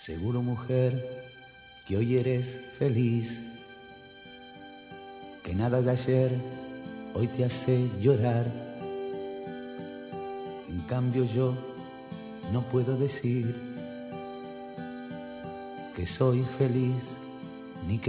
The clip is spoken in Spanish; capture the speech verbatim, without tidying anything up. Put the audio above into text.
Seguro, mujer, que hoy eres feliz, que nada de ayer hoy te hace llorar. En cambio yo no puedo decir que soy feliz ni que